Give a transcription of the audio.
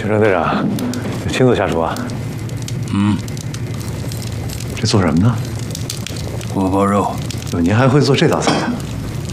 郑队长，亲自下厨啊？ 嗯。 这做什么呢？ 锅包肉。 您还会做这道菜啊？